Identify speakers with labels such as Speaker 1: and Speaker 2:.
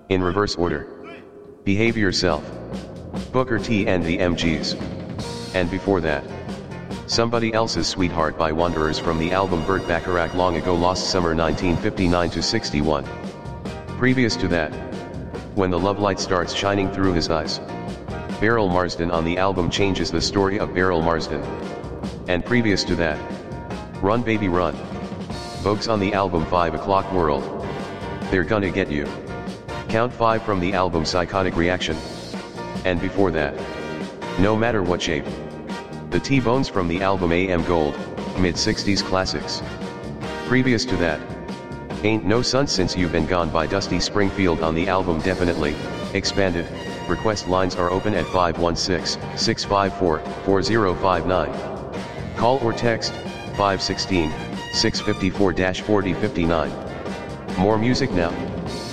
Speaker 1: In reverse order. Behave Yourself. Booker T and the MGs. And before that, Somebody Else's Sweetheart by Wanderers from the album Burt Bacharach Long Ago Lost Summer 1959-61. Previous to that, When the Love Light Starts Shining Through His Eyes. Beryl Marsden on the album Changes the Story of Beryl Marsden. And previous to that, Run Baby Run. Vogues on the album 5 O'Clock World. They're Gonna Get You. Count 5 from the album Psychotic Reaction. And before that, No Matter What Shape. The T-Bones from the album AM Gold, mid-60s classics. Previous to that, Ain't No Sun Since You've Been Gone by Dusty Springfield on the album Definitely, expanded. Request lines are open at 516-654-4059. Call or text, 516-654-4059. More music now.